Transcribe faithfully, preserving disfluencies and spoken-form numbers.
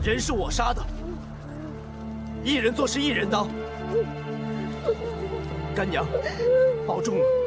人是我杀的，一人做事一人当。干娘，保重了。